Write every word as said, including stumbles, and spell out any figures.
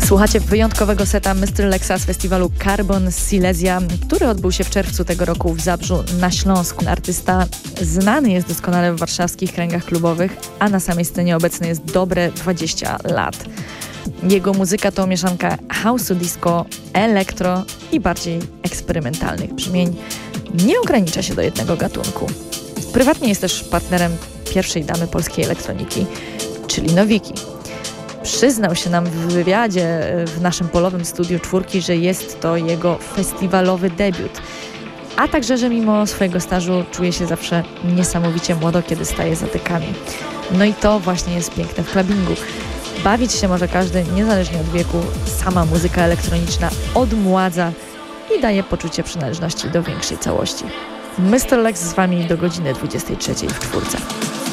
Słuchacie wyjątkowego seta mister Lexa z festiwalu Carbon Silesia, który odbył się w czerwcu tego roku w Zabrzu na Śląsku. Artysta znany jest doskonale w warszawskich kręgach klubowych, a na samej scenie obecny jest dobre dwadzieścia lat. Jego muzyka to mieszanka house'u, disco, elektro i bardziej eksperymentalnych brzmień. Nie ogranicza się do jednego gatunku. Prywatnie jest też partnerem pierwszej damy polskiej elektroniki, czyli Nowiki. Przyznał się nam w wywiadzie w naszym polowym studiu czwórki, że jest to jego festiwalowy debiut, a także, że mimo swojego stażu czuje się zawsze niesamowicie młodo, kiedy staje za dekami. No i to właśnie jest piękne w clubbingu. Bawić się może każdy, niezależnie od wieku. Sama muzyka elektroniczna odmładza i daje poczucie przynależności do większej całości. mister Lex z Wami do godziny dwudziestej trzeciej w czwórce.